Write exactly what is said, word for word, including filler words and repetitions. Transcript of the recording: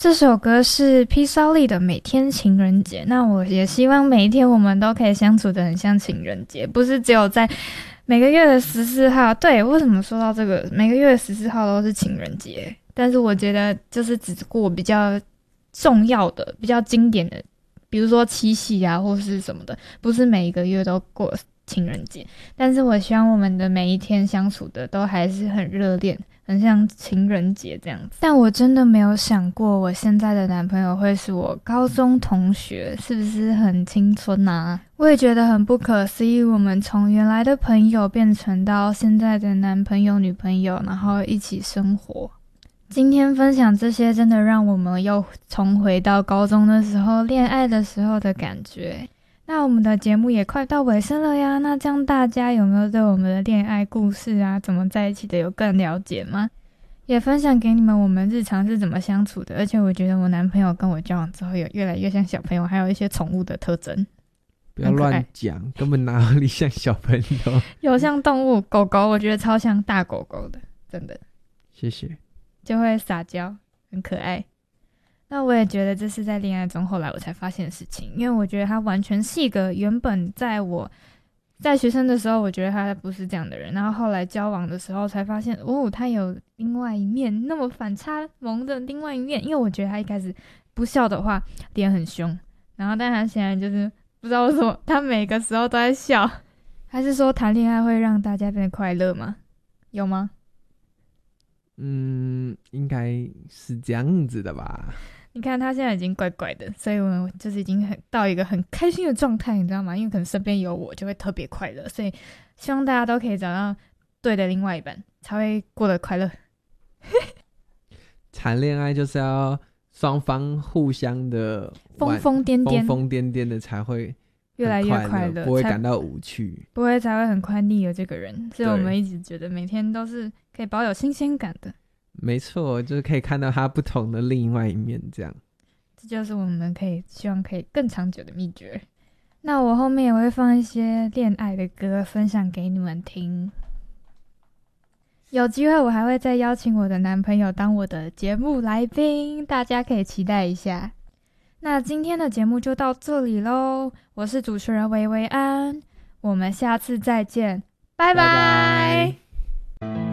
这首歌是 P. Solly 的《每天情人节》。那我也希望每一天我们都可以相处得很像情人节，不是只有在每个月的十四号。对，为什么说到这个每个月的十四号都是情人节？但是我觉得就是只过比较重要的、比较经典的，比如说七夕啊或是什么的，不是每一个月都过情人节。但是我希望我们的每一天相处的都还是很热恋，很像情人节这样子。但我真的没有想过我现在的男朋友会是我高中同学，是不是很青春啊？我也觉得很不可思议，我们从原来的朋友变成到现在的男朋友女朋友，然后一起生活。今天分享这些真的让我们又重回到高中的时候恋爱的时候的感觉。那我们的节目也快到尾声了呀，那这样大家有没有对我们的恋爱故事啊，怎么在一起的有更了解吗？也分享给你们我们日常是怎么相处的。而且我觉得我男朋友跟我交往之后有越来越像小朋友，还有一些宠物的特征。 不要乱讲，根本哪里像小朋友。 有像动物，狗狗我觉得超像大狗狗的，真的。 谢谢。 就会撒娇，很可爱。那我也觉得这是在恋爱中后来我才发现的事情，因为我觉得他完全是一个原本在我在学生的时候我觉得他不是这样的人，然后后来交往的时候才发现哦，他有另外一面，那么反差萌的另外一面。因为我觉得他一开始不笑的话脸很凶，然后但他现在就是不知道为什么他每个时候都在笑。还是说谈恋爱会让大家变得快乐吗？有吗？ 嗯，应该是这样子的吧。 你看他现在已经怪怪的，所以我们就是已经很到一个很开心的状态，你知道吗？因为可能身边有我就会特别快乐，所以希望大家都可以找到对的另外一半，才会过得快乐。 谈恋爱就是要双方互相的疯疯癫癫疯疯癫癫的才会越来越快乐， 不会感到无趣， 不会才会很快腻了这个人。所以我们一直觉得每天都是可以保有新鲜感的。 没错，就是可以看到他不同的另外一面，这样。 这就是我们可以希望可以更长久的秘诀。那我后面也会放一些恋爱的歌分享给你们听。有机会我还会再邀请我的男朋友当我的节目来宾，大家可以期待一下。那今天的节目就到这里咯，我是主持人薇薇安，我们下次再见，拜拜。 拜拜。